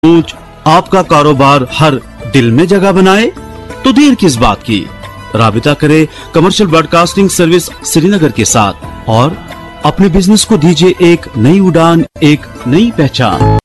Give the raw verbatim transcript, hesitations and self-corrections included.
ऊंच आपका कारोबार हर दिल में जगह बनाए तो देर किस बात की। राबिता करें कमर्शियल ब्रॉडकास्टिंग सर्विस श्रीनगर के साथ और अपने बिजनेस को दीजिए एक नई उड़ान, एक नई पहचान।